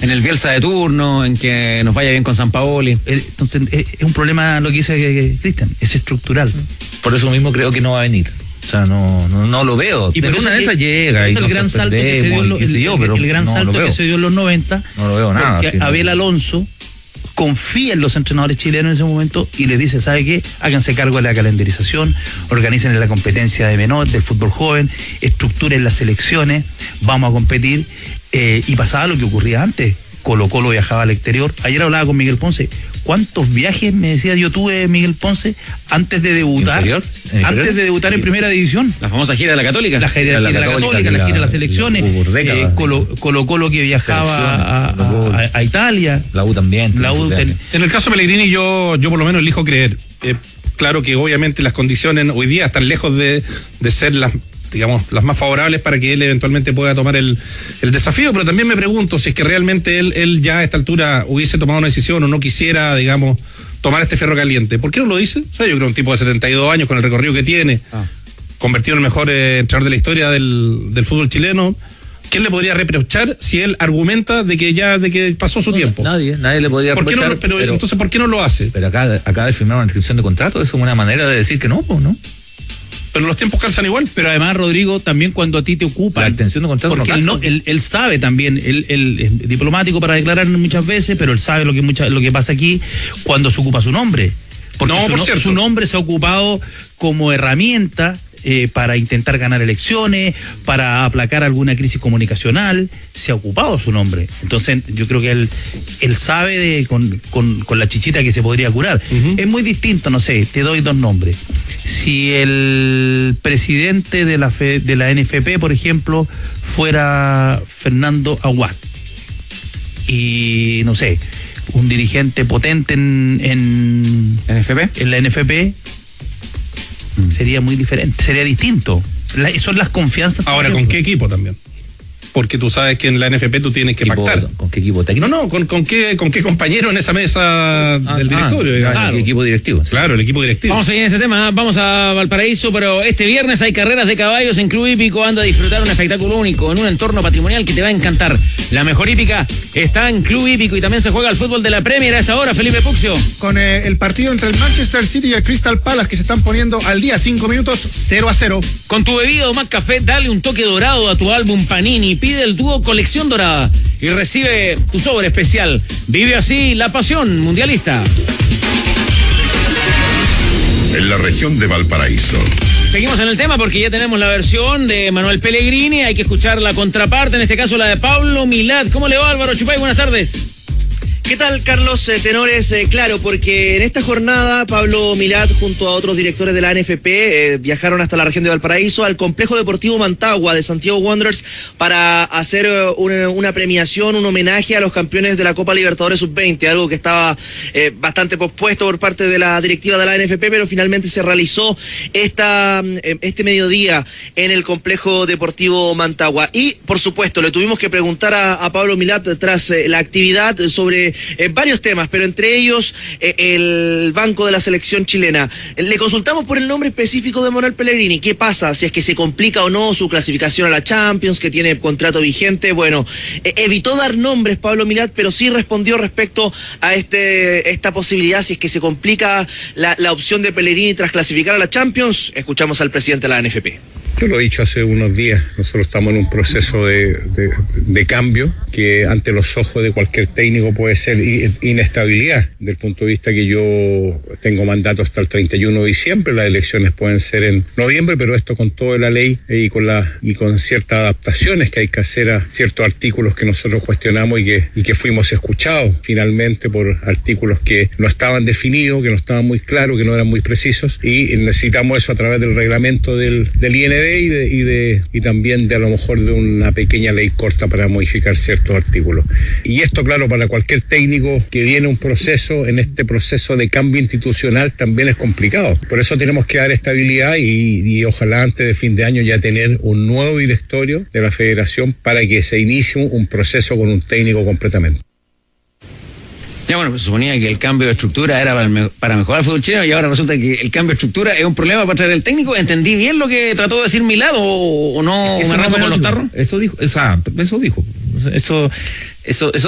en el Bielsa de turno, en que nos vaya bien con Sampaoli. Entonces es un problema lo que dice Cristian, es estructural. Por eso mismo creo que no va a venir. O sea, no lo veo. Y pero una de esas llega y el gran salto que se dio que se dio en los 90. No lo veo nada. Porque Abel Alonso confía en los entrenadores chilenos en ese momento y les dice, ¿sabe qué? Háganse cargo de la calendarización, organicen la competencia de menor, del fútbol joven, estructuren las selecciones, vamos a competir. Y pasaba lo que ocurría antes. Colo-Colo viajaba al exterior. Ayer hablaba con Miguel Ponce. ¿Cuántos viajes, me decía, yo tuve, Miguel Ponce, antes de debutar? Antes de debutar en primera división. La famosa gira de la Católica. La gira de la Católica, la gira de las selecciones. Colo-Colo que viajaba a Italia. La U también. En el caso de Pellegrini, yo por lo menos elijo creer. Claro que obviamente las condiciones hoy día están lejos de ser las más favorables para que él eventualmente pueda tomar el desafío, pero también me pregunto si es que realmente él ya a esta altura hubiese tomado una decisión o no quisiera, tomar este ferro caliente. ¿Por qué no lo dice? O sea, yo creo un tipo de 72 años con el recorrido que tiene, convertido en el mejor entrenador de la historia del fútbol chileno. ¿Quién le podría reprochar si él argumenta de que pasó su tiempo? Nadie le podría reprochar. Pero entonces, ¿por qué no lo hace? Pero acaba de firmar una inscripción de contrato, eso es una manera de decir que no, ¿no? Pero los tiempos calzan igual. Pero además, Rodrigo, también cuando a ti te ocupa. La extensión de contrato porque él sabe también, él es diplomático para declarar muchas veces, pero él sabe lo que pasa aquí cuando se ocupa su nombre. Porque su nombre se ha ocupado como herramienta para intentar ganar elecciones, para aplacar alguna crisis comunicacional, se ha ocupado su nombre. Entonces yo creo que él sabe con la chichita que se podría curar. Es muy distinto, no sé, te doy dos nombres. Si el presidente de la NFP, por ejemplo, fuera Fernando Aguad, y no sé, un dirigente potente en la NFP, sería muy diferente, sería distinto. Son las confianzas. Ahora, ¿con qué equipo también? Porque tú sabes que en la NFP tú tienes que pactar. ¿Con qué equipo técnico? No, ¿con qué compañero en esa mesa del directorio? Claro. El equipo directivo. Claro, el equipo directivo. Vamos a seguir en ese tema, vamos a Valparaíso, pero este viernes hay carreras de caballos en Club Hípico. Anda a disfrutar un espectáculo único en un entorno patrimonial que te va a encantar. La mejor hípica está en Club Hípico y también se juega el fútbol de la Premier a esta hora, Felipe Puccio. Con el partido entre el Manchester City y el Crystal Palace que se están poniendo al día, 5 minutos, 0-0. Con tu bebida o más café, dale un toque dorado a tu álbum Panini. Pide el dúo Colección Dorada y recibe tu sobre especial. Vive así la pasión mundialista. En la región de Valparaíso. Seguimos en el tema porque ya tenemos la versión de Manuel Pellegrini. Hay que escuchar la contraparte, en este caso la de Pablo Milad. ¿Cómo le va, Álvaro Chupay? Buenas tardes. ¿Qué tal, Carlos? Tenores, claro, porque en esta jornada Pablo Milad junto a otros directores de la NFP viajaron hasta la región de Valparaíso al complejo deportivo Mantagua de Santiago Wanderers para hacer una premiación, un homenaje a los campeones de la Copa Libertadores Sub-20, algo que estaba bastante pospuesto por parte de la directiva de la NFP, pero finalmente se realizó este mediodía en el complejo deportivo Mantagua. Y, por supuesto, le tuvimos que preguntar a Pablo Milad tras la actividad sobre varios temas, pero entre ellos el banco de la selección chilena. Le consultamos por el nombre específico de Manuel Pellegrini. ¿Qué pasa? Si es que se complica o no su clasificación a la Champions, que tiene contrato vigente. Bueno, evitó dar nombres Pablo Milad, pero sí respondió respecto a esta posibilidad, si es que se complica la opción de Pellegrini tras clasificar a la Champions. Escuchamos al presidente de la NFP. Yo lo he dicho hace unos días, nosotros estamos en un proceso de cambio que ante los ojos de cualquier técnico puede ser inestabilidad, del punto de vista que yo tengo mandato hasta el 31 de diciembre, las elecciones pueden ser en noviembre, pero esto con toda la ley y con ciertas adaptaciones que hay que hacer a ciertos artículos que nosotros cuestionamos y que fuimos escuchados finalmente por artículos que no estaban definidos, que no estaban muy claros, que no eran muy precisos, y necesitamos eso a través del reglamento del IND y también de a lo mejor de una pequeña ley corta para modificar ciertos artículos. Y esto, claro, para cualquier técnico que viene un proceso, en este proceso de cambio institucional también es complicado. Por eso tenemos que dar estabilidad y ojalá antes de fin de año ya tener un nuevo directorio de la federación para que se inicie un proceso con un técnico completamente. Ya bueno, pues suponía que el cambio de estructura era para mejorar el fútbol chileno y ahora resulta que el cambio de estructura es un problema para traer el técnico. ¿Entendí bien lo que trató de decir Milad o no? Es que ¿Me arranco con los tarros? Eso dijo. Eso